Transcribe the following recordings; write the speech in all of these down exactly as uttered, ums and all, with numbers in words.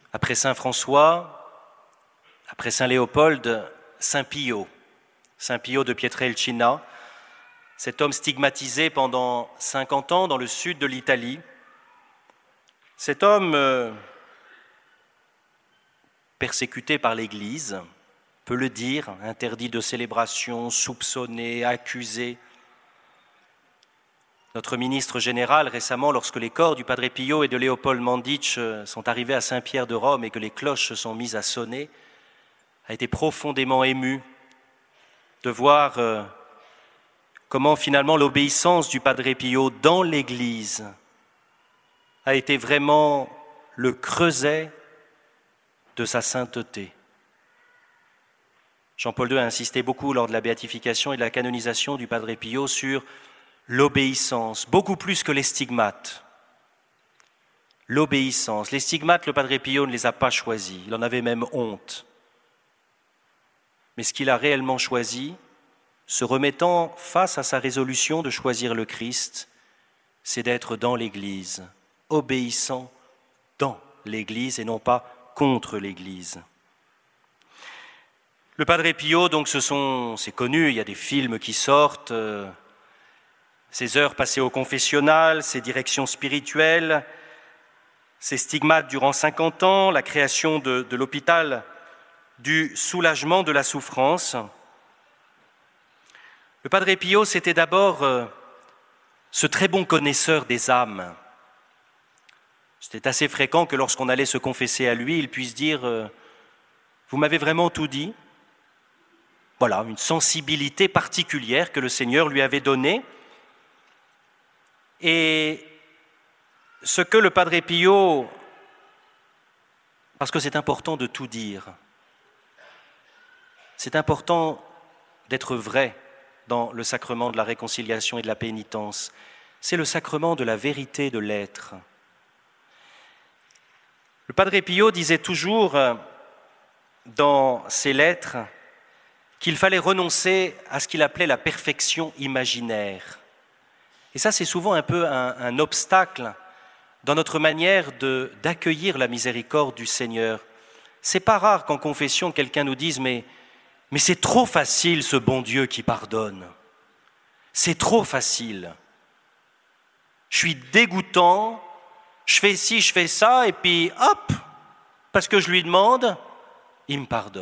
Après saint François, après saint Léopold, saint Pio, saint Pio de Pietrelcina, cet homme stigmatisé pendant cinquante ans dans le sud de l'Italie. Cet homme euh, persécuté par l'Église, on peut le dire, interdit de célébration, soupçonné, accusé. Notre ministre général, récemment, lorsque les corps du Padre Pio et de Léopold Mandic sont arrivés à Saint-Pierre de Rome et que les cloches se sont mises à sonner, a été profondément ému de voir euh, comment finalement l'obéissance du Padre Pio dans l'Église a été vraiment le creuset de sa sainteté. Jean-Paul deux a insisté beaucoup lors de la béatification et de la canonisation du Padre Pio sur l'obéissance, beaucoup plus que les stigmates. L'obéissance. Les stigmates, le Padre Pio ne les a pas choisis, il en avait même honte. Mais ce qu'il a réellement choisi, se remettant face à sa résolution de choisir le Christ, c'est d'être dans l'Église, obéissant dans l'Église et non pas contre l'Église. Le Padre Pio, donc, ce sont, c'est connu, il y a des films qui sortent, euh, ses heures passées au confessionnal, ses directions spirituelles, ses stigmates durant cinquante ans, la création de, de l'hôpital du soulagement de la souffrance. Le Padre Pio, c'était d'abord euh, ce très bon connaisseur des âmes. C'était assez fréquent que lorsqu'on allait se confesser à lui, il puisse dire euh, « Vous m'avez vraiment tout dit ?» Voilà, une sensibilité particulière que le Seigneur lui avait donnée. Et ce que le Padre Pio, parce que c'est important de tout dire, c'est important d'être vrai dans le sacrement de la réconciliation et de la pénitence. C'est le sacrement de la vérité de l'être. Le Padre Pio disait toujours dans ses lettres qu'il fallait renoncer à ce qu'il appelait la perfection imaginaire. Et ça, c'est souvent un peu un, un obstacle dans notre manière de, d'accueillir la miséricorde du Seigneur. C'est pas rare qu'en confession, quelqu'un nous dise « mais Mais c'est trop facile, ce bon Dieu qui pardonne. C'est trop facile. Je suis dégoûtant, je fais ci, je fais ça, et puis hop, parce que je lui demande, il me pardonne. »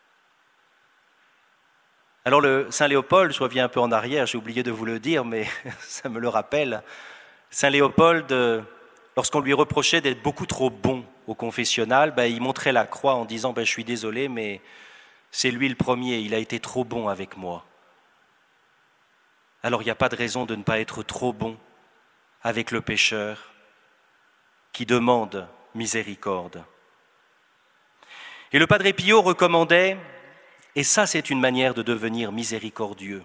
Alors le Saint Léopold, je reviens un peu en arrière, j'ai oublié de vous le dire, mais ça me le rappelle. Saint Léopold, lorsqu'on lui reprochait d'être beaucoup trop bon au confessionnal, ben, il montrait la croix en disant ben, « je suis désolé, mais c'est lui le premier, il a été trop bon avec moi. » Alors il n'y a pas de raison de ne pas être trop bon avec le pécheur qui demande miséricorde. Et le Padre Pio recommandait, et ça c'est une manière de devenir miséricordieux.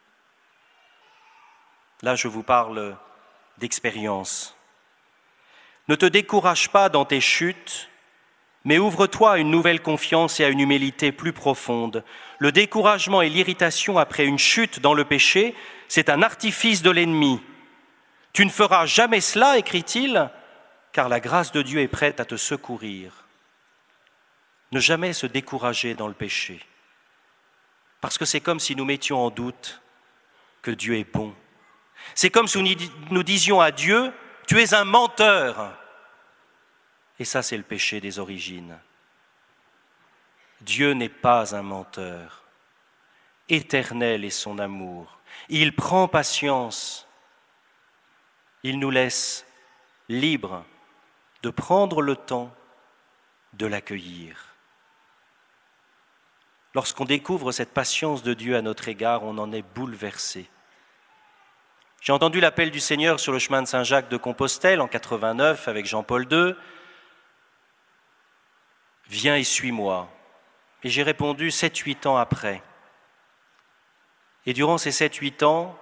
Là je vous parle d'expérience. Ne te décourage pas dans tes chutes, mais ouvre-toi à une nouvelle confiance et à une humilité plus profonde. Le découragement et l'irritation après une chute dans le péché, c'est un artifice de l'ennemi. Tu ne feras jamais cela, écrit-il, car la grâce de Dieu est prête à te secourir. Ne jamais se décourager dans le péché, parce que c'est comme si nous mettions en doute que Dieu est bon. C'est comme si nous disions à Dieu, « Tu es un menteur !» Et ça, c'est le péché des origines. Dieu n'est pas un menteur. Éternel est son amour. Il prend patience. Il nous laisse libres de prendre le temps de l'accueillir. Lorsqu'on découvre cette patience de Dieu à notre égard, on en est bouleversé. J'ai entendu l'appel du Seigneur sur le chemin de Saint-Jacques de Compostelle en quatre-vingt-neuf avec Jean-Paul deux. « Viens et suis-moi ». Et j'ai répondu sept huit ans après. Et durant ces sept huit ans,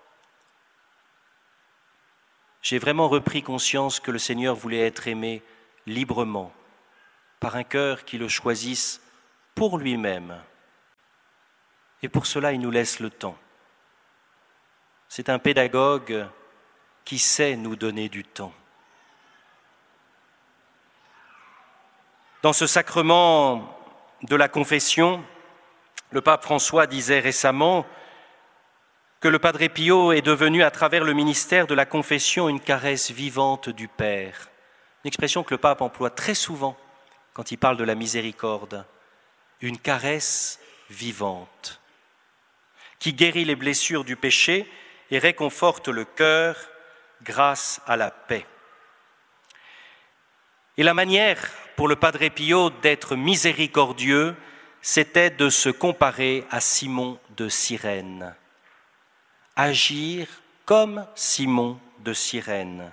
j'ai vraiment repris conscience que le Seigneur voulait être aimé librement, par un cœur qui le choisisse pour lui-même. Et pour cela, il nous laisse le temps. C'est un pédagogue qui sait nous donner du temps. Dans ce sacrement de la confession, le pape François disait récemment que le Padre Pio est devenu, à travers le ministère de la confession, une caresse vivante du Père. Une expression que le pape emploie très souvent quand il parle de la miséricorde. Une caresse vivante qui guérit les blessures du péché et réconforte le cœur grâce à la paix. Et la manière pour le Padre Pio d'être miséricordieux, c'était de se comparer à Simon de Cyrène. Agir comme Simon de Cyrène.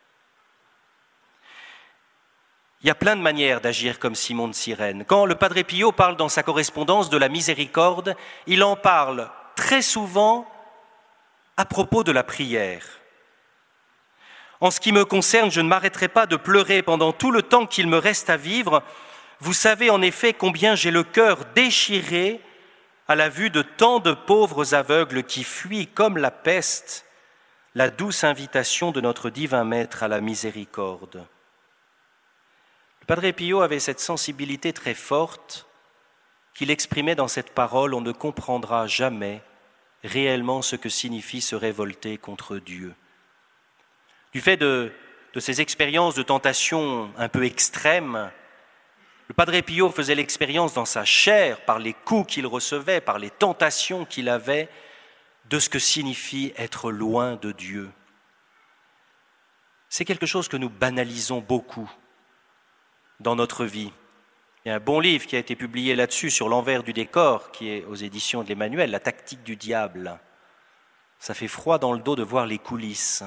Il y a plein de manières d'agir comme Simon de Cyrène. Quand le Padre Pio parle dans sa correspondance de la miséricorde, il en parle très souvent à propos de la prière. En ce qui me concerne, je ne m'arrêterai pas de pleurer pendant tout le temps qu'il me reste à vivre. Vous savez en effet combien j'ai le cœur déchiré à la vue de tant de pauvres aveugles qui fuient comme la peste la douce invitation de notre divin Maître à la miséricorde. Le Padre Pio avait cette sensibilité très forte qu'il exprimait dans cette parole: on ne comprendra jamais réellement ce que signifie se révolter contre Dieu. Du fait de, de ces expériences de tentation un peu extrêmes, le Padre Pio faisait l'expérience dans sa chair, par les coups qu'il recevait, par les tentations qu'il avait, de ce que signifie être loin de Dieu. C'est quelque chose que nous banalisons beaucoup dans notre vie. Il y a un bon livre qui a été publié là-dessus, sur l'envers du décor, qui est aux éditions de l'Emmanuel, La tactique du diable. Ça fait froid dans le dos de voir les coulisses.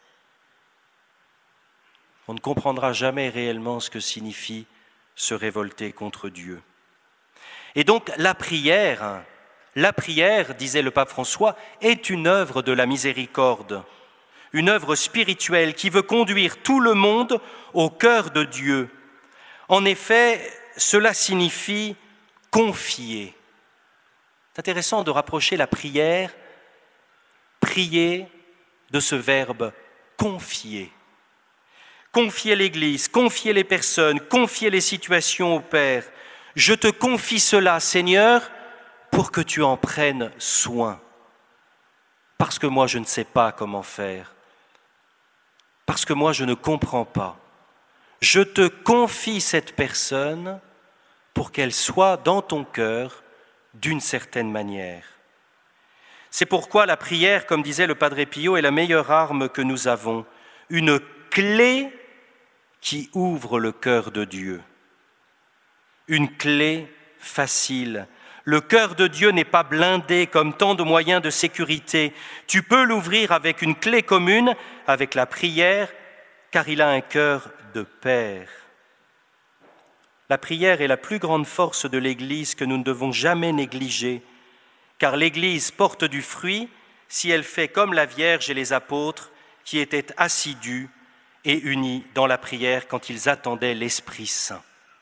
On ne comprendra jamais réellement ce que signifie se révolter contre Dieu. Et donc la prière, la prière, disait le pape François, est une œuvre de la miséricorde, une œuvre spirituelle qui veut conduire tout le monde au cœur de Dieu. En effet, cela signifie confier. C'est intéressant de rapprocher la prière, prier, de ce verbe confier. Confier l'Église, confier les personnes, confier les situations au Père. Je te confie cela, Seigneur, pour que tu en prennes soin. Parce que moi, je ne sais pas comment faire. Parce que moi, je ne comprends pas. Je te confie cette personne pour qu'elle soit dans ton cœur d'une certaine manière. C'est pourquoi la prière, comme disait le Padre Pio, est la meilleure arme que nous avons. Une clé qui ouvre le cœur de Dieu. Une clé facile. Le cœur de Dieu n'est pas blindé comme tant de moyens de sécurité. Tu peux l'ouvrir avec une clé commune, avec la prière, car il a un cœur de Père. La prière est la plus grande force de l'Église que nous ne devons jamais négliger, car l'Église porte du fruit si elle fait comme la Vierge et les apôtres qui étaient assidus et unis dans la prière quand ils attendaient l'Esprit Saint.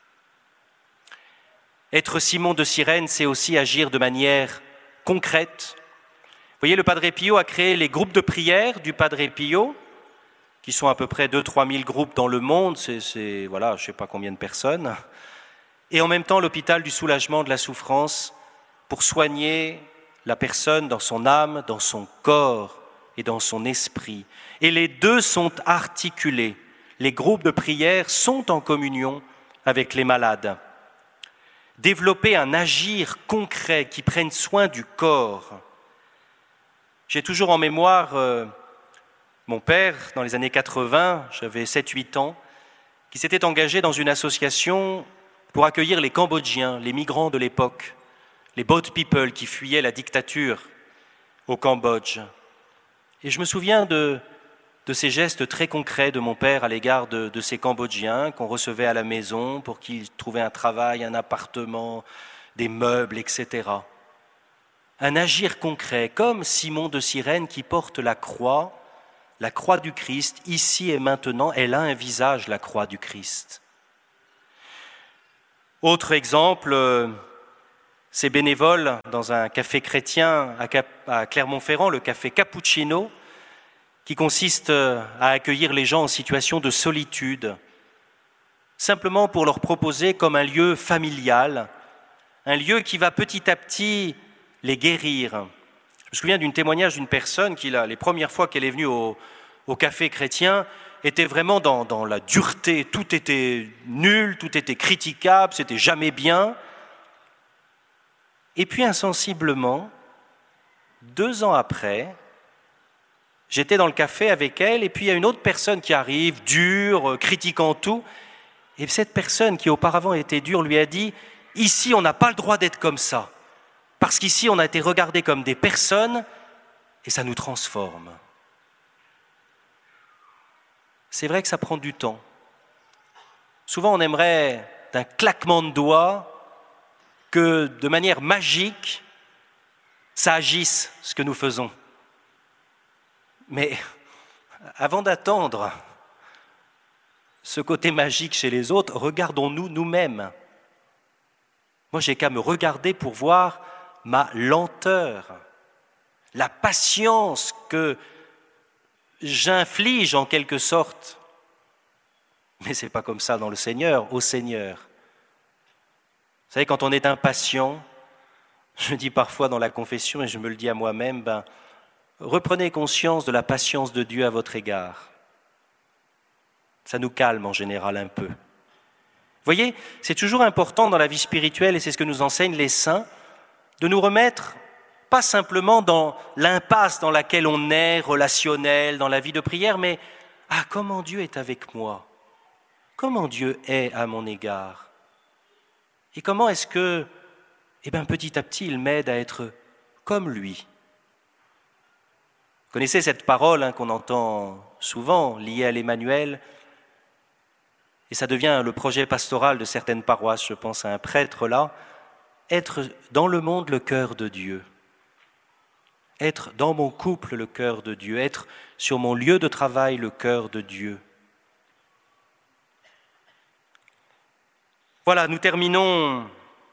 Être Simon de Cyrène, c'est aussi agir de manière concrète. Vous voyez, le Padre Pio a créé les groupes de prière du Padre Pio, qui sont à peu près deux à trois mille groupes dans le monde, c'est, c'est voilà, je ne sais pas combien de personnes, et en même temps l'hôpital du soulagement de la souffrance pour soigner la personne dans son âme, dans son corps et dans son esprit. Et les deux sont articulés. Les groupes de prière sont en communion avec les malades. Développer un agir concret qui prenne soin du corps. J'ai toujours en mémoire euh, mon père, dans les années quatre-vingts, j'avais sept huit ans, qui s'était engagé dans une association pour accueillir les Cambodgiens, les migrants de l'époque, les boat people qui fuyaient la dictature au Cambodge. Et je me souviens de, de ces gestes très concrets de mon père à l'égard de, de ces Cambodgiens qu'on recevait à la maison pour qu'ils trouvaient un travail, un appartement, des meubles, et cetera. Un agir concret, comme Simon de Cyrène qui porte la croix, la croix du Christ, ici et maintenant, elle a un visage, la croix du Christ. Autre exemple, ces bénévoles dans un café chrétien à Clermont-Ferrand, le café Cappuccino, qui consiste à accueillir les gens en situation de solitude. simplement pour leur proposer comme un lieu familial, un lieu qui va petit à petit les guérir. Je me souviens d'un témoignage d'une personne qui, là, les premières fois qu'elle est venue au, au café chrétien, était vraiment dans, dans la dureté, tout était nul, tout était critiquable, c'était jamais bien. Et puis insensiblement, deux ans après, j'étais dans le café avec elle, et puis il y a une autre personne qui arrive, dure, critiquant tout, et cette personne qui auparavant était dure lui a dit « Ici, on n'a pas le droit d'être comme ça, parce qu'ici, on a été regardés comme des personnes, et ça nous transforme. » C'est vrai que ça prend du temps. Souvent, on aimerait, d'un claquement de doigts, que de manière magique, ça agisse ce que nous faisons. Mais avant d'attendre ce côté magique chez les autres, regardons-nous nous-mêmes. Moi, j'ai qu'à me regarder pour voir ma lenteur, la patience que j'inflige en quelque sorte. Mais ce n'est pas comme ça dans le Seigneur, au Seigneur. Vous savez, quand on est impatient, je dis parfois dans la confession, et je me le dis à moi-même, ben, reprenez conscience de la patience de Dieu à votre égard. Ça nous calme en général un peu. Vous voyez, c'est toujours important dans la vie spirituelle, et c'est ce que nous enseignent les saints, de nous remettre pas simplement dans l'impasse dans laquelle on est, relationnelle, dans la vie de prière, mais « Ah, comment Dieu est avec moi? Comment Dieu est à mon égard? Et comment est-ce que, eh bien, petit à petit, il m'aide à être comme lui ?» Vous connaissez cette parole hein, qu'on entend souvent, liée à l'Emmanuel, et ça devient le projet pastoral de certaines paroisses, je pense à un prêtre là, être dans le monde le cœur de Dieu, être dans mon couple le cœur de Dieu, être sur mon lieu de travail le cœur de Dieu. Voilà, nous terminons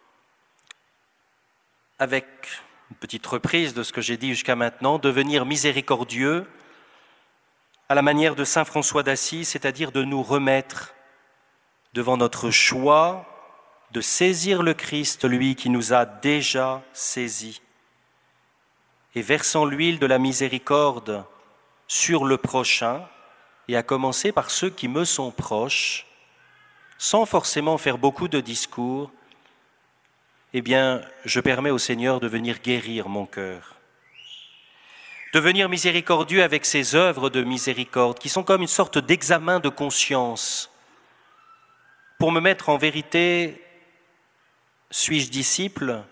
avec une petite reprise de ce que j'ai dit jusqu'à maintenant, devenir miséricordieux à la manière de saint François d'Assise, c'est-à-dire de nous remettre devant notre choix de saisir le Christ, lui qui nous a déjà saisis, et versant l'huile de la miséricorde sur le prochain, et à commencer par ceux qui me sont proches, sans forcément faire beaucoup de discours, eh bien, je permets au Seigneur de venir guérir mon cœur. Devenir miséricordieux avec ses œuvres de miséricorde, qui sont comme une sorte d'examen de conscience, pour me mettre en vérité, suis-je disciple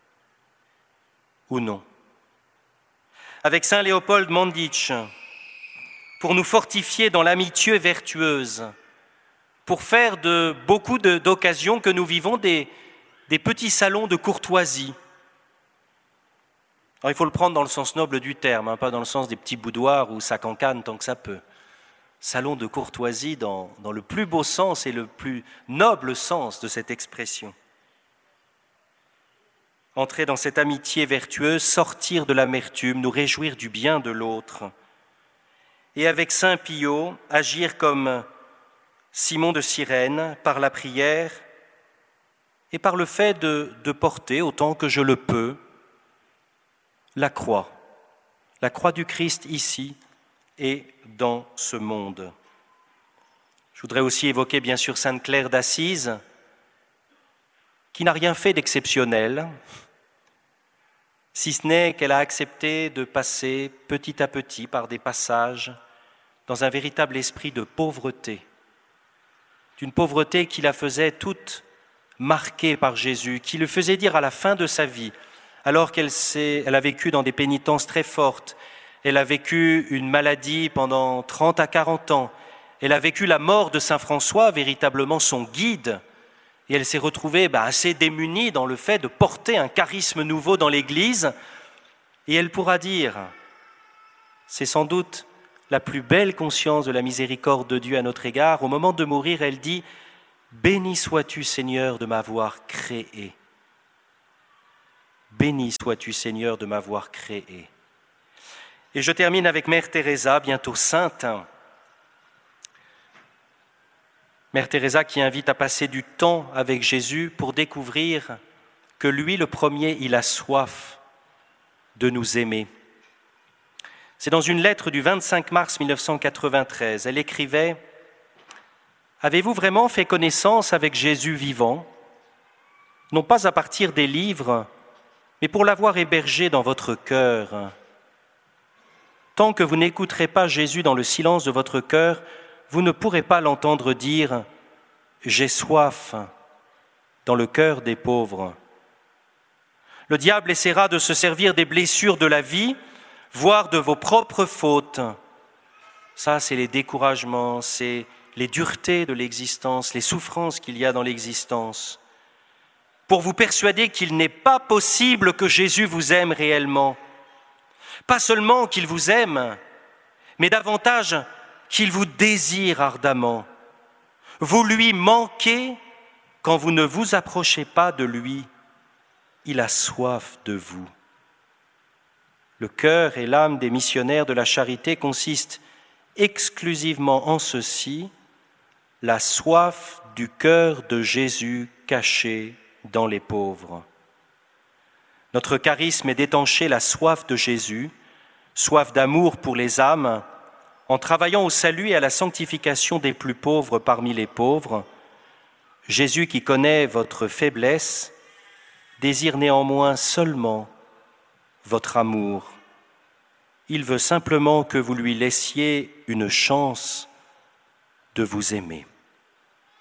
ou non? Avec saint Léopold Mandic, pour nous fortifier dans l'amitié vertueuse, pour faire de beaucoup de, d'occasions que nous vivons des, des petits salons de courtoisie. Alors il faut le prendre dans le sens noble du terme, hein, pas dans le sens des petits boudoirs où ça cancane tant que ça peut. Salon de courtoisie dans, dans le plus beau sens et le plus noble sens de cette expression. Entrer dans cette amitié vertueuse, sortir de l'amertume, nous réjouir du bien de l'autre. Et avec saint Pio, agir comme Simon de Cyrène, par la prière et par le fait de, de porter, autant que je le peux, la croix, la croix du Christ ici et dans ce monde. Je voudrais aussi évoquer bien sûr sainte Claire d'Assise, qui n'a rien fait d'exceptionnel, si ce n'est qu'elle a accepté de passer petit à petit par des passages dans un véritable esprit de pauvreté, d'une pauvreté qui la faisait toute marquée par Jésus, qui le faisait dire à la fin de sa vie, alors qu'elle s'est, elle a vécu dans des pénitences très fortes, elle a vécu une maladie pendant trente à quarante ans, elle a vécu la mort de saint François, véritablement son guide, et elle s'est retrouvée bah, assez démunie dans le fait de porter un charisme nouveau dans l'Église, et elle pourra dire, c'est sans doute la plus belle conscience de la miséricorde de Dieu à notre égard, au moment de mourir, elle dit « Béni sois-tu Seigneur de m'avoir créé ». Béni sois-tu Seigneur de m'avoir créé. Et je termine avec Mère Teresa, bientôt sainte. Mère Teresa qui invite à passer du temps avec Jésus pour découvrir que lui, le premier, il a soif de nous aimer. C'est dans une lettre du vingt-cinq mars mille neuf cent quatre-vingt-treize. Elle écrivait « Avez-vous vraiment fait connaissance avec Jésus vivant, non pas à partir des livres, mais pour l'avoir hébergé dans votre cœur. Tant que vous n'écouterez pas Jésus dans le silence de votre cœur, vous ne pourrez pas l'entendre dire « J'ai soif » dans le cœur des pauvres. Le diable essaiera de se servir des blessures de la vie, voire de vos propres fautes. Ça, c'est les découragements, c'est les duretés de l'existence, les souffrances qu'il y a dans l'existence, pour vous persuader qu'il n'est pas possible que Jésus vous aime réellement. Pas seulement qu'il vous aime, mais davantage qu'il vous désire ardemment. Vous lui manquez quand vous ne vous approchez pas de lui. Il a soif de vous. Le cœur et l'âme des missionnaires de la charité consistent exclusivement en ceci, la soif du cœur de Jésus caché dans les pauvres. Notre charisme est d'étancher la soif de Jésus, soif d'amour pour les âmes, en travaillant au salut et à la sanctification des plus pauvres parmi les pauvres. Jésus, qui connaît votre faiblesse, désire néanmoins seulement votre amour. Il veut simplement que vous lui laissiez une chance de vous aimer.